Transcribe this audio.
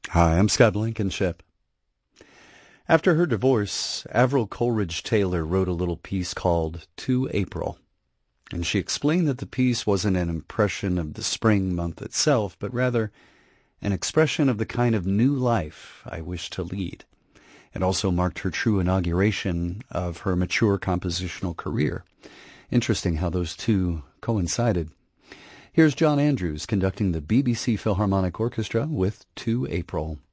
Hi, I'm Scott Blankenship. After her divorce, Avril Coleridge Taylor wrote a little piece called To April, and she explained that the piece wasn't an impression of the spring month itself, but rather an expression of the kind of new life I wish to lead. It also marked her true inauguration of her mature compositional career. Interesting how those two coincided. Here's John Andrews conducting the BBC Philharmonic Orchestra with To April.